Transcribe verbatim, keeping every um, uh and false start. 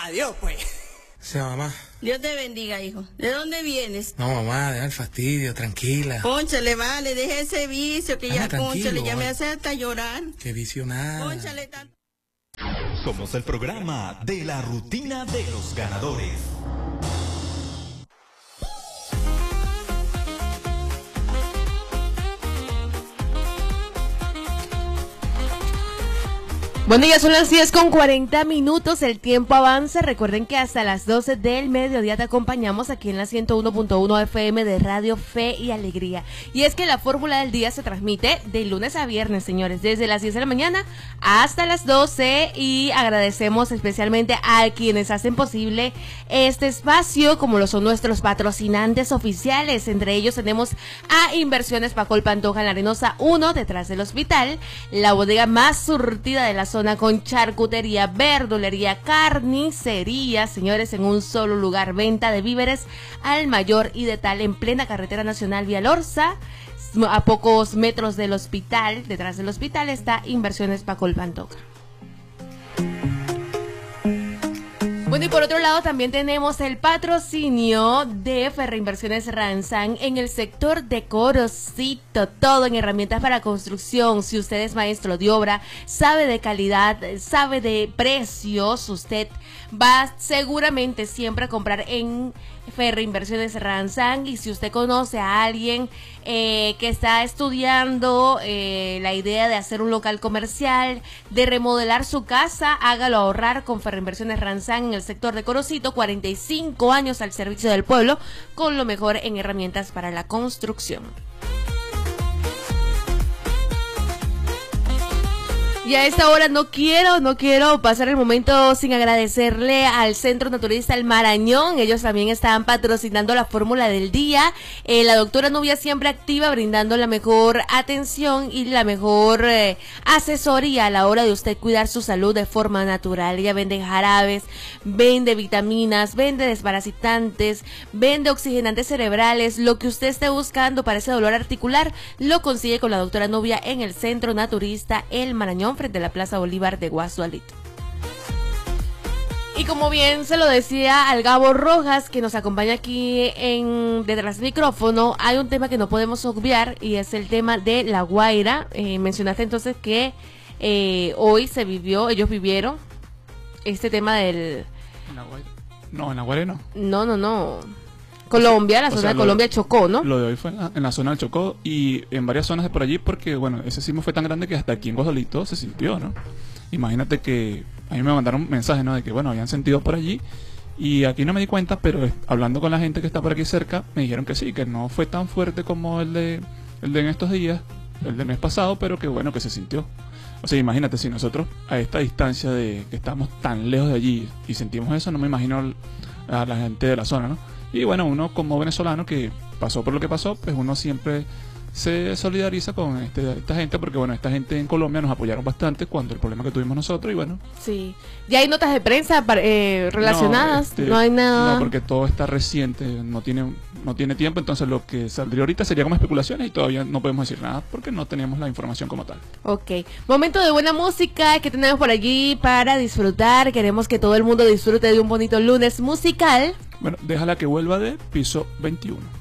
Adiós, pues. Sí, mamá. Dios te bendiga, hijo. ¿De dónde vienes? No, mamá, deja el fastidio, tranquila. Cónchale, vale, deja ese vicio que Ah, ya, tranquilo, cónchale, ya me vale. hace hasta llorar. Qué vicio nada. Cónchale, tanto. Somos el programa de la rutina de los ganadores. Bueno, ya son las diez con cuarenta minutos, el tiempo avanza. Recuerden que hasta las doce del mediodía te acompañamos aquí en la ciento uno punto uno F M de Radio Fe y Alegría. Y es que la fórmula del día se transmite de lunes a viernes, señores, desde las diez de la mañana hasta las doce. Y agradecemos especialmente a quienes hacen posible este espacio, como lo son nuestros patrocinantes oficiales. Entre ellos tenemos a Inversiones Pacol Pantoja en la Arenosa uno, detrás del hospital, la bodega más surtida de la zona, con charcutería, verdulería, carnicería, señores, en un solo lugar. Venta de víveres al mayor y de tal, en plena carretera nacional Vía Lorza, a pocos metros del hospital. Detrás del hospital está Inversiones Pacol Pantoja. Bueno, y por otro lado también tenemos el patrocinio de Ferreinversiones Ranzán en el sector de Corocito, todo en herramientas para construcción. Si usted es maestro de obra, sabe de calidad, sabe de precios, usted va seguramente siempre a comprar en Ferreinversiones Ranzán. Y si usted conoce a alguien eh, que está estudiando eh, la idea de hacer un local comercial, de remodelar su casa, hágalo ahorrar con Ferreinversiones Ranzán en el sector de Corocito. Cuarenta y cinco años al servicio del pueblo, con lo mejor en herramientas para la construcción. Y a esta hora no quiero, no quiero pasar el momento sin agradecerle al Centro Naturista El Marañón. Ellos también están patrocinando la fórmula del día. Eh, la doctora Nubia siempre activa, brindando la mejor atención y la mejor eh, asesoría a la hora de usted cuidar su salud de forma natural. Ella vende jarabes, vende vitaminas, vende desparasitantes, vende oxigenantes cerebrales. Lo que usted esté buscando para ese dolor articular, lo consigue con la doctora Nubia en el Centro Naturista El Marañón, frente a la Plaza Bolívar de Guasualito. Y como bien se lo decía al Gabo Rojas, que nos acompaña aquí en detrás del micrófono, hay un tema que no podemos obviar y es el tema de La Guaira. Eh, mencionaste entonces que eh, hoy se vivió, ellos vivieron este tema del... ¿En La Guaira? No, en La Guaira no. No, no, no. Colombia, la o zona sea, de Colombia, de, Chocó, ¿no? Lo de hoy fue en la, en la zona del Chocó y en varias zonas de por allí, porque bueno, ese sismo fue tan grande que hasta aquí en Guasolito se sintió, ¿no? Imagínate que a mí me mandaron mensajes, ¿no? De que bueno, habían sentido por allí y aquí no me di cuenta, pero eh, hablando con la gente que está por aquí cerca, me dijeron que sí, que no fue tan fuerte como el de, el de en estos días, el del mes pasado, pero que bueno, que se sintió. O sea, imagínate, si nosotros a esta distancia de que estamos tan lejos de allí y sentimos eso, no me imagino a la gente de la zona, ¿no? Y bueno, uno como venezolano que pasó por lo que pasó, pues uno siempre se solidariza con este, esta gente, porque bueno, esta gente en Colombia nos apoyaron bastante cuando el problema que tuvimos nosotros y bueno. Sí. ¿Ya hay notas de prensa eh, relacionadas? No, este, no hay nada. No, porque todo está reciente, no tiene no tiene tiempo, entonces lo que saldría ahorita sería como especulaciones y todavía no podemos decir nada porque no tenemos la información como tal. Ok. Momento de buena música que tenemos por allí para disfrutar. Queremos que todo el mundo disfrute de un bonito lunes musical. Bueno, déjala que vuelva de Piso veintiuno.